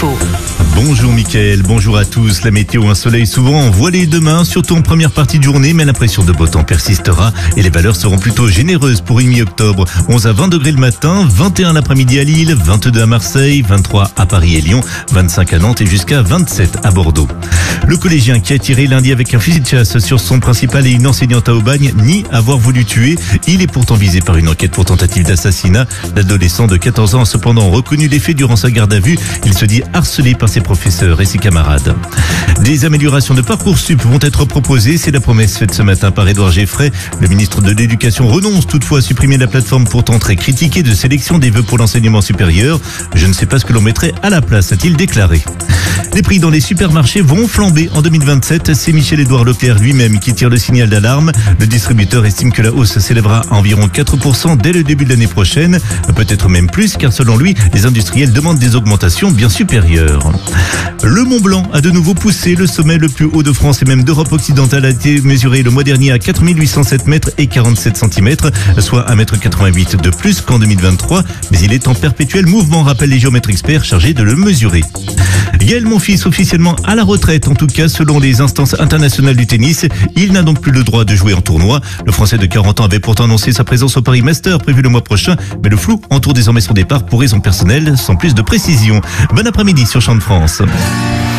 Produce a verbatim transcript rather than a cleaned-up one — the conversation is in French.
Info. Bonjour Mickaël, bonjour à tous. La météo, un soleil souvent voilé demain, surtout en première partie de journée, mais l'impression de beau temps persistera et les valeurs seront plutôt généreuses pour une mi-octobre. onze à vingt degrés le matin, vingt et un l'après-midi à Lille, vingt-deux à Marseille, vingt-trois à Paris et Lyon, vingt-cinq à Nantes et jusqu'à vingt-sept à Bordeaux. Le collégien qui a tiré lundi avec un fusil de chasse sur son principal et une enseignante à Aubagne nie avoir voulu tuer. Il est pourtant visé par une enquête pour tentative d'assassinat. L'adolescent de quatorze ans a cependant reconnu les faits durant sa garde à vue. Il se dit harcelé par ses professeurs et ses camarades. Des améliorations de Parcoursup vont être proposées. C'est la promesse faite ce matin par Édouard Geffray. Le ministre de l'Éducation renonce toutefois à supprimer la plateforme pourtant très critiquée de sélection des vœux pour l'enseignement supérieur. Je ne sais pas ce que l'on mettrait à la place, a-t-il déclaré. Les prix dans les supermarchés vont flamber en deux mille vingt-sept. C'est Michel-Édouard Leclerc lui-même qui tire le signal d'alarme. Le distributeur estime que la hausse s'élèvera à environ quatre pour cent dès le début de l'année prochaine. Peut-être même plus, car selon lui, les industriels demandent des augmentations bien supérieures. Le Mont Blanc a de nouveau poussé. Le sommet le plus haut de France et même d'Europe occidentale a été mesuré le mois dernier à quatre mille huit cent sept mètres et quarante-sept centimètres, soit un mètre quatre-vingt-huit de plus qu'en deux mille vingt-trois. Mais il est en perpétuel mouvement, rappellent les géomètres experts chargés de le mesurer. Gaël Monfils officiellement à la retraite, en tout cas selon les instances internationales du tennis. Il n'a donc plus le droit de jouer en tournoi. Le Français de quarante ans avait pourtant annoncé sa présence au Paris Master prévu le mois prochain, mais le flou entoure désormais son départ pour raison personnelle, sans plus de précision. Bon après-midi sur Champ de France.